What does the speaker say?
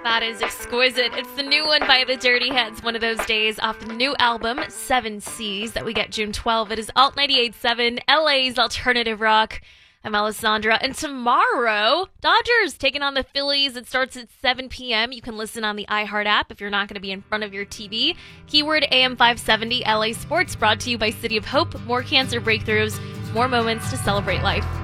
That is exquisite. It's the new one by the Dirty Heads, One of Those Days, off the new album, Seven Seas, that we get June 12th. It is Alt 98.7, LA's alternative rock. I'm Alessandra, and tomorrow, Dodgers taking on the Phillies. It starts at 7 p.m. You can listen on the iHeart app if you're not going to be in front of your TV. Keyword AM 570 LA Sports, brought to you by City of Hope. More cancer breakthroughs, more moments to celebrate life.